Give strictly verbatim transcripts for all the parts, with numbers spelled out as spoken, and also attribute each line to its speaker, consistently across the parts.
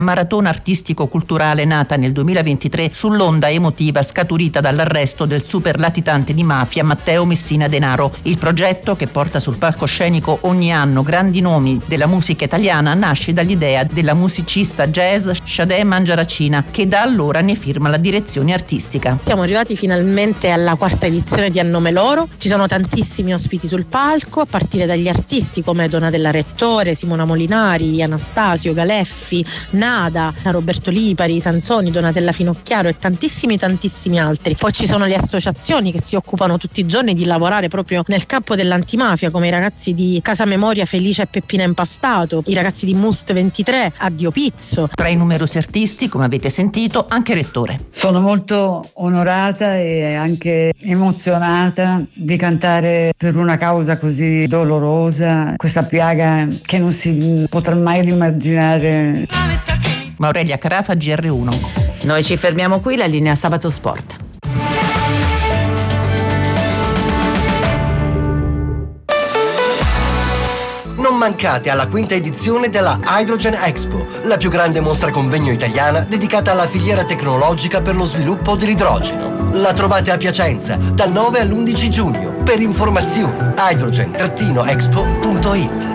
Speaker 1: Maratona artistico-culturale nata nel duemilaventitré sull'onda emotiva scaturita dall'arresto del super latitante di mafia Matteo Messina Denaro. Il progetto, che porta sul palcoscenico ogni anno grandi nomi della musica italiana, nasce dall'idea della musicista jazz Shadé Mangiaracina, che da allora ne firma la direzione artistica.
Speaker 2: Siamo arrivati finalmente alla quarta edizione di A Nome Loro. Ci sono tantissimi ospiti sul palco, a partire dagli artisti come Donatella Rettore, Simona Molinari, Anastasio, Galeffi, Nada, Roberto Lipari, Sansoni, Donatella Finocchiaro e tantissimi tantissimi altri. Poi ci sono le associazioni che si occupano tutti i giorni di lavorare proprio nel campo dell'antimafia, come i ragazzi di Casa Memoria Felice e Peppina Impastato, i ragazzi di Must ventitré, Addio Pizzo.
Speaker 1: Tra i numerosi artisti, come avete sentito, anche Rettore.
Speaker 3: Sono molto onorata e anche emozionata di cantare per una causa così dolorosa, questa piaga che non si potrà mai immaginare.
Speaker 1: Aurelia Carafa, G R uno.
Speaker 4: Noi ci fermiamo qui, la linea Sabato Sport.
Speaker 5: Non mancate alla quinta edizione della Hydrogen Expo, la più grande mostra convegno italiana dedicata alla filiera tecnologica per lo sviluppo dell'idrogeno. La trovate a Piacenza dal nove all'undici giugno. Per informazioni hydrogen expo punto it.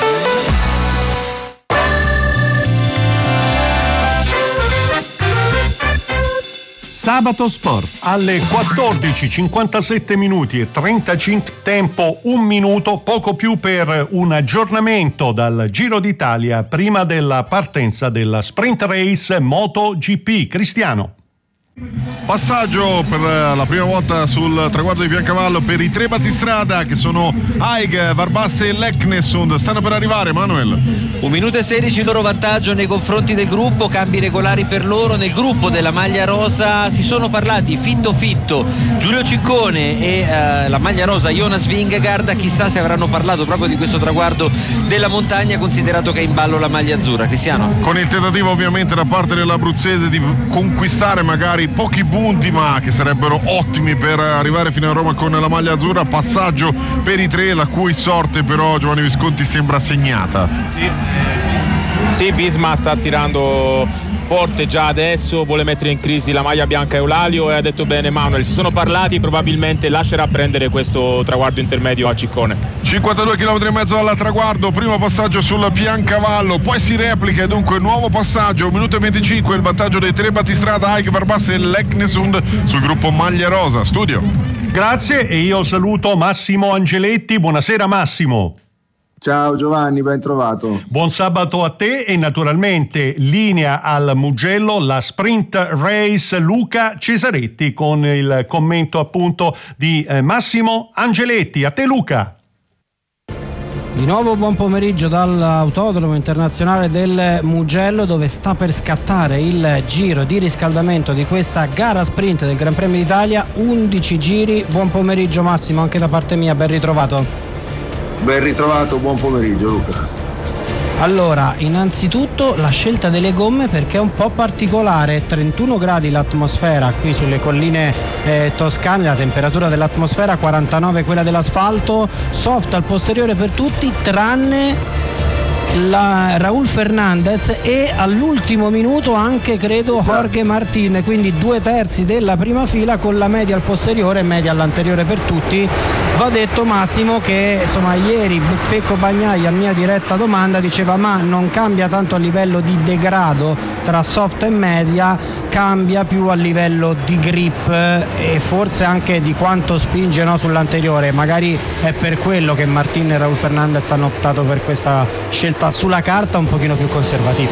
Speaker 6: Sabato Sport alle quattordici cinquantasette minuti e trentacinque, tempo un minuto, poco più per un aggiornamento dal Giro d'Italia prima della partenza della Sprint Race MotoGP. Cristiano.
Speaker 7: Passaggio per la prima volta sul traguardo di Piancavallo per i tre battistrada che sono Haig, Varbasse e Leknesund. Stanno per arrivare, Manuel.
Speaker 8: Un minuto e sedici il loro vantaggio nei confronti del gruppo, cambi regolari per loro. Nel gruppo della maglia rosa si sono parlati Fitto Fitto, Giulio Ciccone e eh, la maglia rosa Jonas Vingegaard. Chissà se avranno parlato proprio di questo traguardo della montagna, considerato che è in ballo la maglia azzurra. Cristiano.
Speaker 7: Con il tentativo ovviamente da parte dell'abruzzese di conquistare magari pochi punti, ma che sarebbero ottimi per arrivare fino a Roma con la maglia azzurra. Passaggio per i tre, la cui sorte però, Giovanni Visconti, sembra segnata.
Speaker 9: Sì, sì, Visma sta tirando forte già adesso, vuole mettere in crisi la maglia bianca Eulalio, e ha detto bene Manuel, si sono parlati, probabilmente lascerà prendere questo traguardo intermedio a Ciccone.
Speaker 7: cinquantadue chilometri e mezzo al traguardo, primo passaggio sul Piancavallo, poi si replica e dunque nuovo passaggio, un minuto e venticinque, il vantaggio dei tre battistrada, Haig, Varbasse e Leknesund sul gruppo maglia rosa. Studio.
Speaker 6: Grazie, e io saluto Massimo Angeletti. Buonasera Massimo.
Speaker 10: Ciao Giovanni, ben trovato.
Speaker 6: Buon sabato a te e naturalmente linea al Mugello, la Sprint Race. Luca Cesaretti con il commento appunto di eh, Massimo Angeletti. A te Luca.
Speaker 11: Di nuovo buon pomeriggio dall'Autodromo Internazionale del Mugello, dove sta per scattare il giro di riscaldamento di questa gara sprint del Gran Premio d'Italia. undici giri. Buon pomeriggio Massimo, anche da parte mia, ben ritrovato.
Speaker 10: Ben ritrovato, buon pomeriggio Luca.
Speaker 11: Allora, innanzitutto la scelta delle gomme, perché è un po' particolare. trentuno gradi l'atmosfera qui sulle colline eh, toscane, la temperatura dell'atmosfera, quarantanove quella dell'asfalto, soft al posteriore per tutti tranne la Raúl Fernandez e all'ultimo minuto anche credo Jorge Martin, quindi due terzi della prima fila con la media al posteriore e media all'anteriore per tutti. Va detto Massimo che insomma ieri Pecco Bagnai, a mia diretta domanda, diceva ma non cambia tanto a livello di degrado tra soft e media, cambia più a livello di grip e forse anche di quanto spinge, no, sull'anteriore. Magari è per quello che Martin e Raúl Fernandez hanno optato per questa scelta sulla carta un pochino più conservativa.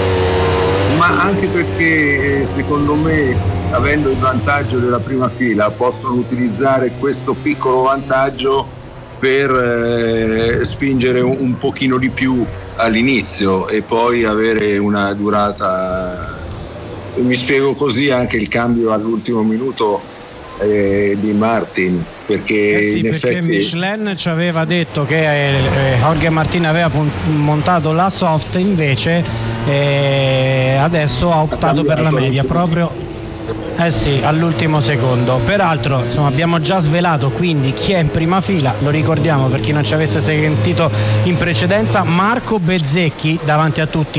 Speaker 10: Ma anche perché secondo me, avendo il vantaggio della prima fila, possono utilizzare questo piccolo vantaggio per eh, spingere un, un pochino di più all'inizio e poi avere una durata. Mi spiego così anche il cambio all'ultimo minuto eh, di Martin, perché
Speaker 11: eh sì,
Speaker 10: in
Speaker 11: perché
Speaker 10: effetti
Speaker 11: Michelin ci aveva detto che eh, Jorge Martin aveva pun- montato la soft, invece eh, adesso ha optato ha per la media proprio. Eh sì, all'ultimo secondo. Peraltro insomma, abbiamo già svelato quindi chi è in prima fila, lo ricordiamo per chi non ci avesse sentito in precedenza: Marco Bezzecchi davanti a tutti.